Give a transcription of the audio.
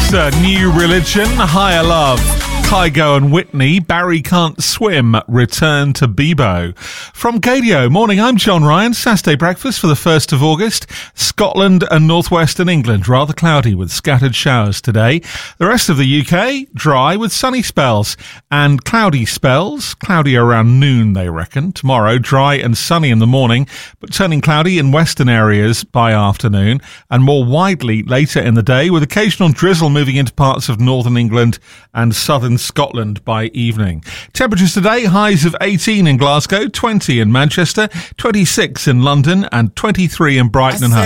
New Religion, Higher Love, Kygo and Whitney, Barry Can't Swim, Return to Bebo. From Gadio, morning, I'm John Ryan. Saturday breakfast for the 1st of August. Scotland and northwestern England, rather cloudy with scattered showers today. The rest of the UK, dry with sunny spells and cloudy spells. Cloudy around noon, they reckon. Tomorrow, dry and sunny in the morning, but turning cloudy in western areas by afternoon and more widely later in the day, with occasional drizzle moving into parts of northern England and southern Scotland by evening. Temperatures today, highs of 18 in Glasgow, 20 in Manchester, 26 in London and 23 in Brighton and Hove.